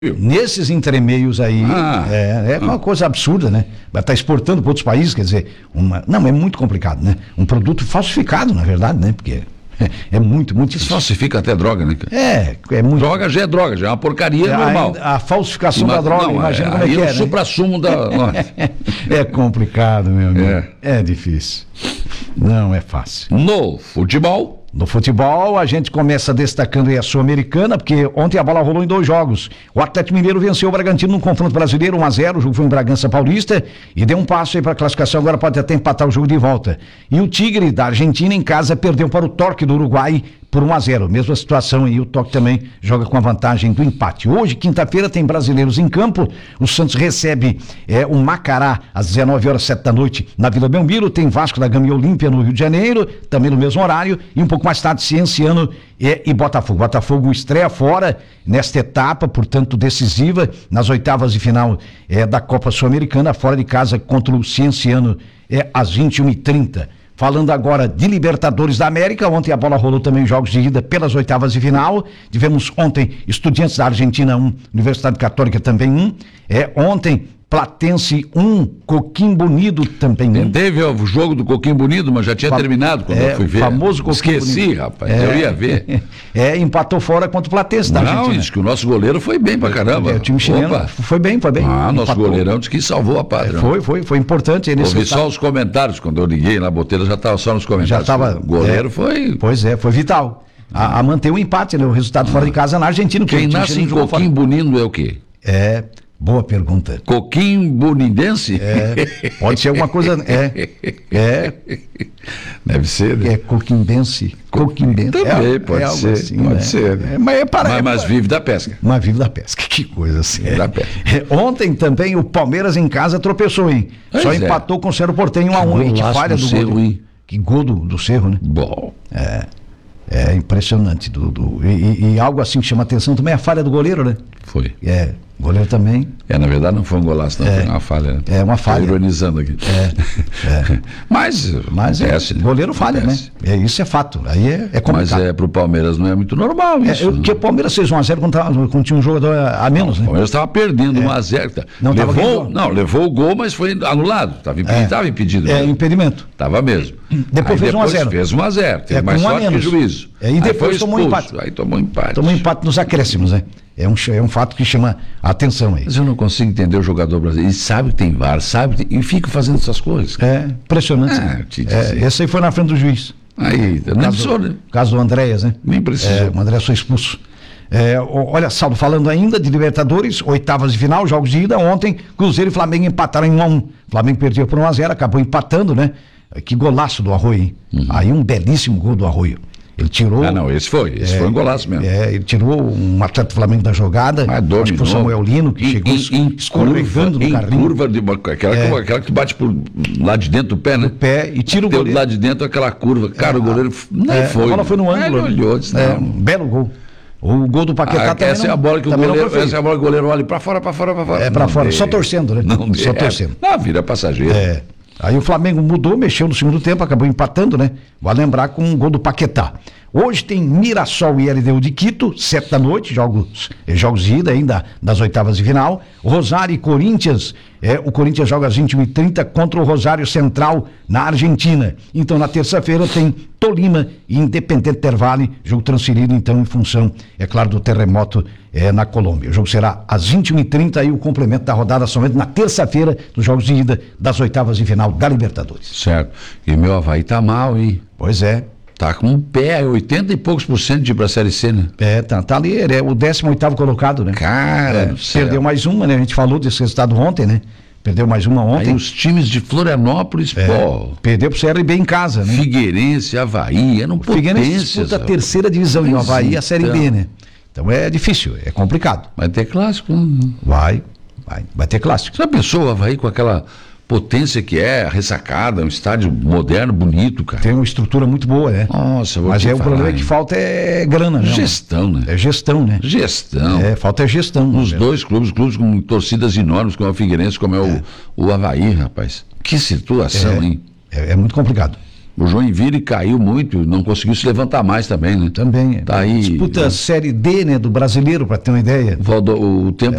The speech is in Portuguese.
Nesses entremeios aí, é uma coisa absurda, né? Vai estar exportando para outros países, quer dizer, não, é muito complicado, né? Um produto falsificado, na verdade, né? Porque é muito difícil. Falsifica até droga, né? É muito. Droga, já é uma porcaria normal. A falsificação da droga, imagina como é que é, o supra-sumo da... É complicado, meu amigo. É difícil. Não é fácil. No futebol, a gente começa destacando aí a Sul-Americana, porque ontem a bola rolou em 2 jogos. O Atlético Mineiro venceu o Bragantino no confronto brasileiro 1-0, o jogo foi em Bragança Paulista, e deu um passo aí para a classificação, agora pode até empatar o jogo de volta. E o Tigre da Argentina em casa perdeu para o Torque do Uruguai por 1-0, mesma situação aí, o Torque também joga com a vantagem do empate. Hoje, quinta-feira, tem brasileiros em campo, o Santos recebe o Macará às 19h07 da noite na Vila Belmiro, tem Vasco da Gama e Olímpia no Rio de Janeiro, também no mesmo horário, e um pouco mais tarde Cienciano e Botafogo. Botafogo estreia fora nesta etapa, portanto decisiva, nas oitavas de final da Copa Sul-Americana, fora de casa contra o Cienciano às 21h30. Falando agora de Libertadores da América, ontem a bola rolou também jogos de ida pelas oitavas de final. Tivemos ontem Estudiantes da Argentina 1, Universidade Católica também 1. Ontem Platense 1, Coquimbo Unido também 1. Teve o jogo do Coquimbo Unido, mas já tinha terminado quando eu fui ver. Famoso Coquimbo Esqueci, Unido. Rapaz, eu ia ver. Empatou fora contra o Platense da Argentina. Não, diz que o nosso goleiro foi bem pra caramba. O time chileno foi bem. Nosso goleirão disse que salvou a pátria. Foi importante. Ouvi só os comentários, quando eu liguei na boteira, já estava só nos comentários. O goleiro foi... Pois foi vital. A manter o empate, né? O resultado fora de casa na Argentina. Quem nasce em Coquimbo Unido é o quê? Boa pergunta. Coquimbonidense? Pode ser alguma coisa. Deve ser, né? Coquimbense. Também pode ser. Assim, pode ser. Né? Mas vive da pesca. Mas vive da pesca. Que coisa assim. Vive da pesca. Ontem também o Palmeiras em casa tropeçou, hein? Só empatou com o Cerro Porteño 1-1. Que falha do Cerro, gol. hein? Que gol do Cerro, né? Bom. É impressionante. E algo assim que chama atenção também é a falha do goleiro, né? Foi. O goleiro também. Na verdade não foi um golaço, não, foi uma falha. Né? Uma falha. Estou ironizando aqui. Mas acontece, né? Goleiro falha, acontece. Né? Isso é fato. Aí é complicado. Mas pro Palmeiras não é muito normal isso. Porque o Palmeiras fez 1-0 quando tinha um jogador a menos, né? O Palmeiras estava perdendo 1-0. Levou o gol, mas foi anulado. Estava impedido. Impedimento. Estava mesmo. Depois fez 1-0. Fez 1-0. Teve mais sorte que juízo. E depois tomou empate. Aí tomou empate. Tomou empate nos acréscimos, né? É um fato que chama a atenção aí. Mas eu não consigo entender o jogador brasileiro. Ele sabe que tem VAR, e fica fazendo essas coisas. Impressionante. Esse aí foi na frente do juiz. Aí, nem precisou, né? O caso do Andréas, né? Nem precisou. O Andréas foi expulso. Olha, Saulo, falando ainda de Libertadores, oitavas de final, jogos de ida. Ontem, Cruzeiro e Flamengo empataram em 1-1. Flamengo perdeu por 1-0, acabou empatando, né? Que golaço do Arroio, hein? Aí um belíssimo gol do Arroio. Ele tirou... Esse foi um golaço mesmo. Ele tirou um atleta do Flamengo da jogada, acho que foi o Samuel Lino, que chegou escorregando no carrinho. Curva, aquela que bate por lá de dentro do pé, né? Do pé, e tira o goleiro. Lá de dentro aquela curva. Cara, o goleiro nem foi. A bola foi no ângulo. Ele olhou, disse, um belo gol. O gol do Paquetá também essa é a bola que o goleiro olha pra fora. Pra fora, só torcendo, né? Só torcendo. Vira passageiro. Aí o Flamengo mudou, mexeu no segundo tempo, acabou empatando, né? Vai lembrar com um gol do Paquetá. Hoje tem Mirassol e LDU de Quito, 7 da noite, jogos de ida ainda das oitavas de final. Rosário e Corinthians, o Corinthians joga às 21h30 contra o Rosário Central na Argentina. Então na terça-feira tem Tolima e Independente del Valle, jogo transferido então em função, é claro, do terremoto na Colômbia. O jogo será às 21h30 e o complemento da rodada somente na terça-feira dos jogos de ida das oitavas de final da Libertadores. Certo. E meu Avaí tá mal, hein? Pois é. Tá com um pé, 80 e poucos % de ir pra Série C, né? Tá ali, ele é o 18º colocado, né? Cara, perdeu mais uma, né? A gente falou desse resultado ontem, né? Perdeu mais uma ontem. Aí os times de Florianópolis, perdeu pro CRB em casa, né? Figueirense, Avaí, eram potências. Figueirense disputa a terceira divisão e o Avaí a Série B, né? Então é difícil, é complicado. Vai ter clássico? Vai ter clássico. Você já pensou o Avaí com aquela potência que é, ressacada, um estádio moderno, bonito, cara? Tem uma estrutura muito boa, né? Nossa, mas o problema é que falta grana, né? Gestão, né? É gestão, né? Gestão. Falta gestão. Os dois clubes com torcidas enormes, como é o Figueirense, como é o Avaí, rapaz. Que situação, hein? É muito complicado. O Joinville caiu muito, não conseguiu se levantar mais também, né? Também. Tá aí. Disputa a Série D, né, do Brasileiro, para ter uma ideia. O tempo